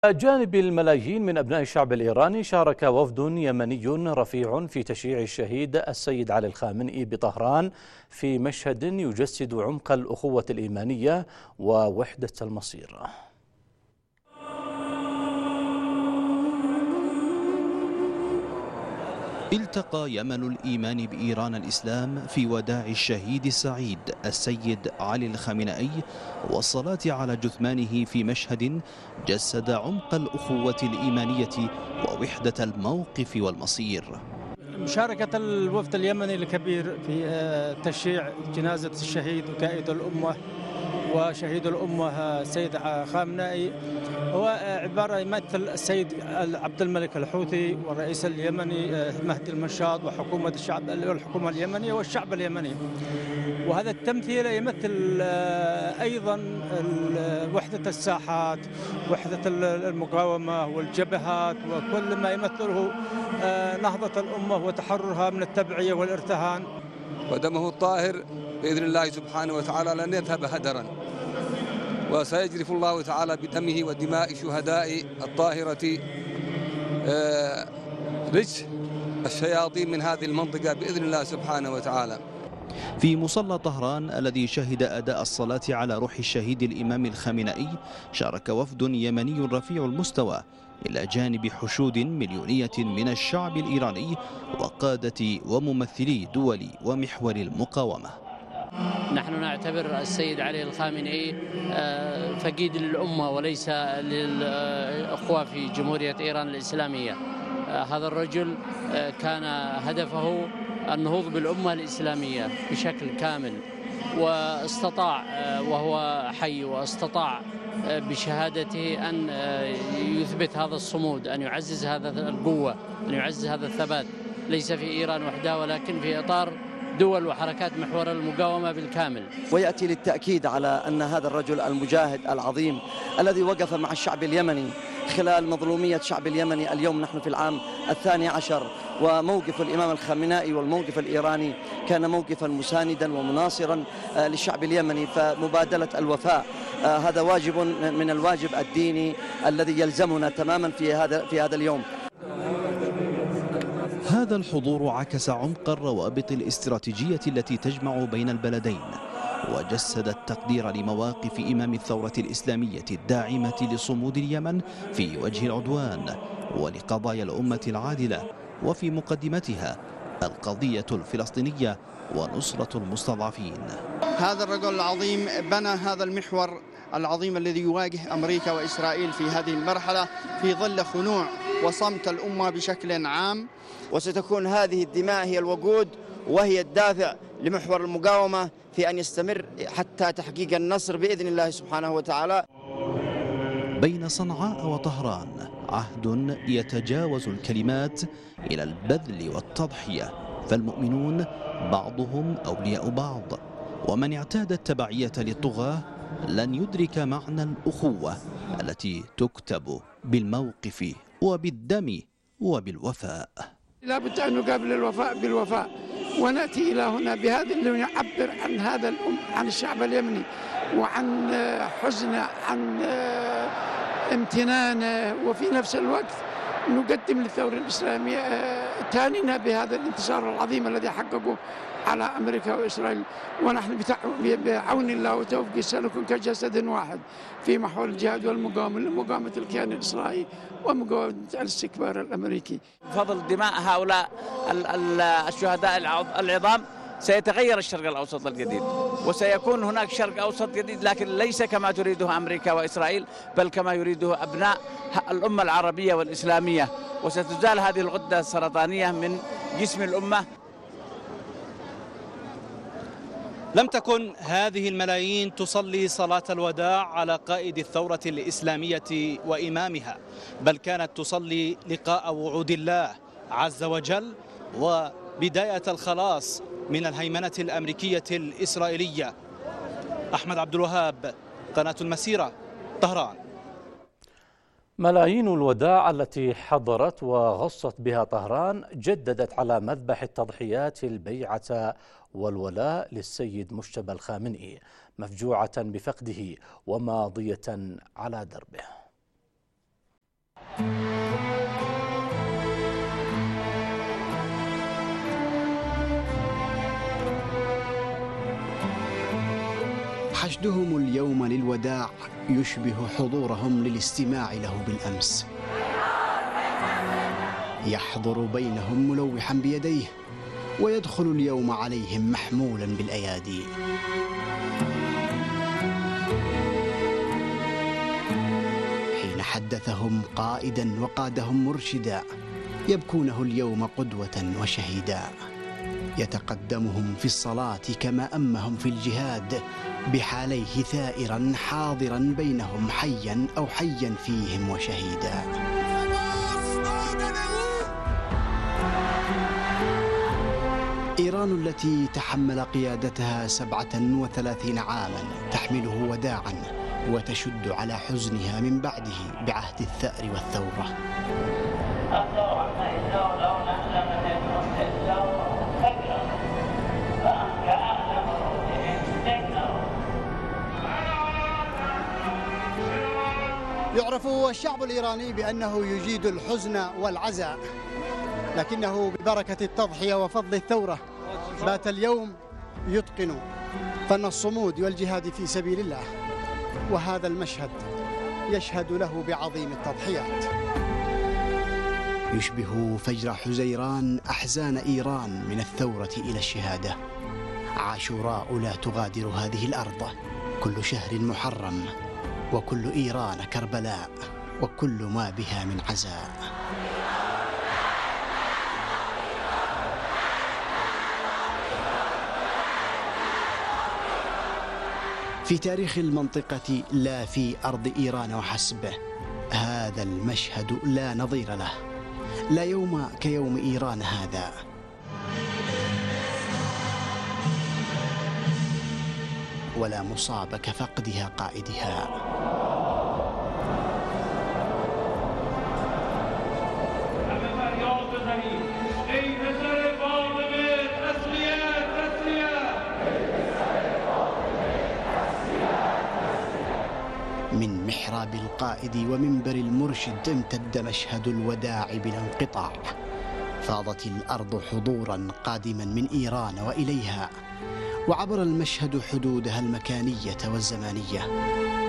جانب الملايين من أبناء الشعب الإيراني، شارك وفد يمني رفيع في تشييع الشهيد السيد علي الخامنئي بطهران في مشهد يجسد عمق الأخوة الإيمانية ووحدة المصير. التقى يمن الإيمان بإيران الإسلام في وداع الشهيد السعيد السيد علي الخامنئي والصلاة على جثمانه في مشهد جسد عمق الأخوة الإيمانية ووحدة الموقف والمصير. مشاركة الوفد اليمني الكبير في تشييع جنازة الشهيد وقائد الأمة وشهيد الأمة السيد خامنئي هو عبارة يمثل السيد عبد الملك الحوثي والرئيس اليمني مهدي المنشاط وحكومة الحكومة اليمنية والشعب اليمني، وهذا التمثيل يمثل أيضا وحدة الساحات، وحدة المقاومة والجبهات وكل ما يمثله نهضة الأمة وتحررها من التبعية والارتهان. ودمه الطاهر بإذن الله سبحانه وتعالى لن يذهب هدرا، وسيجرف الله تعالى بدمه ودماء شهداء الطاهرة رجس الشياطين من هذه المنطقة بإذن الله سبحانه وتعالى. في مصلى طهران الذي شهد أداء الصلاة على روح الشهيد الإمام الخامنئي، شارك وفد يمني رفيع المستوى إلى جانب حشود مليونية من الشعب الإيراني وقادة وممثلي دول ومحور المقاومة. نحن نعتبر السيد علي الخامنئي فقيد للأمة وليس للأخوة في جمهورية إيران الإسلامية. هذا الرجل كان هدفه النهوض بالأمة الإسلامية بشكل كامل، واستطاع وهو حي واستطاع بشهادته أن يثبت هذا الصمود، أن يعزز هذا القوة، أن يعزز هذا الثبات، ليس في إيران وحدها ولكن في إطار دول وحركات محور المقاومة بالكامل. ويأتي للتأكيد على أن هذا الرجل المجاهد العظيم الذي وقف مع الشعب اليمني خلال مظلومية الشعب اليمني، اليوم نحن في العام 12، وموقف الإمام الخامنئي والموقف الإيراني كان موقفا مساندا ومناصرا للشعب اليمني، فمبادلة الوفاء هذا واجب من الواجب الديني الذي يلزمنا تماما في هذا اليوم. هذا الحضور عكس عمق الروابط الاستراتيجية التي تجمع بين البلدين، وجسد التقدير لمواقف إمام الثورة الإسلامية الداعمة لصمود اليمن في وجه العدوان ولقضايا الأمة العادلة، وفي مقدمتها القضية الفلسطينية ونصرة المستضعفين. هذا الرجل العظيم بنى هذا المحور العظيم الذي يواجه أمريكا وإسرائيل في هذه المرحلة في ظل خنوع وصمت الأمة بشكل عام، وستكون هذه الدماء هي الوقود وهي الدافع لمحور المقاومة في أن يستمر حتى تحقيق النصر بإذن الله سبحانه وتعالى. بين صنعاء وطهران عهد يتجاوز الكلمات إلى البذل والتضحية، فالمؤمنون بعضهم أولياء بعض، ومن اعتاد التبعية للطغاة لن يدرك معنى الأخوة التي تكتب بالموقف وبالدم وبالوفاء. لا بد أن نقابل الوفاء بالوفاء، ونأتي إلى هنا بهذا اللي يعبر عن هذا عن الشعب اليمني وعن حزنه، عن امتنانه، وفي نفس الوقت نقدم للثورة الإسلامية تهانينا بهذا الانتصار العظيم الذي حققه على أمريكا وإسرائيل، ونحن بعون الله وتوفيقه سنكون كجسد واحد في محور الجهاد والمقاومة لمقاومة الكيان الإسرائيلي ومقاومة الاستكبار الأمريكي. بفضل دماء هؤلاء الشهداء العظام سيتغير الشرق الأوسط الجديد، وسيكون هناك شرق أوسط جديد، لكن ليس كما تريده أمريكا وإسرائيل، بل كما يريده أبناء الأمة العربية والإسلامية، وستزال هذه الغدة السرطانية من جسم الأمة. لم تكن هذه الملايين تصلي صلاة الوداع على قائد الثورة الإسلامية وإمامها، بل كانت تصلي لقاء وعود الله عز وجل وبداية الخلاص من الهيمنة الأمريكية الإسرائيلية. أحمد عبد الوهاب، قناة المسيرة، طهران. ملايين الوداع التي حضرت وغصت بها طهران جددت على مذبح التضحيات البيعة والولاء للسيد مجتبى الخامنئي، مفجوعة بفقده وماضية على دربه. حشدهم اليوم للوداع يشبه حضورهم للاستماع له بالأمس. يحضر بينهم ملوحا بيديه ويدخل اليوم عليهم محمولا بالأيادي. حين حدثهم قائدا وقادهم مرشدا يبكونه اليوم قدوة وشهيدا. يتقدمهم في الصلاة كما أمهم في الجهاد بحاليه ثائرا حاضرا بينهم حيا أو حيا فيهم وشهيدا. إيران التي تحمل قيادتها 37 عاما تحمله وداعا وتشد على حزنها من بعده بعهد الثأر والثورة. يعرف الشعب الإيراني بأنه يجيد الحزن والعزاء، لكنه ببركة التضحية وفضل الثورة بات اليوم يتقن فن الصمود والجهاد في سبيل الله، وهذا المشهد يشهد له بعظيم التضحيات. يشبه فجر حزيران أحزان إيران من الثورة إلى الشهادة. عاشوراء لا تغادر هذه الأرض، كل شهر محرم، وكل إيران كربلاء، وكل ما بها من عزاء. في تاريخ المنطقة لا في أرض إيران وحسب هذا المشهد لا نظير له، لا يوم كيوم إيران هذا. ولا مصاب كفقدها قائدها. من محراب القائد ومنبر المرشد امتد مشهد الوداع بلا انقطاع. فاضت الأرض حضورا قادما من إيران وإليها، وعبر المشهد حدودها المكانية والزمانية.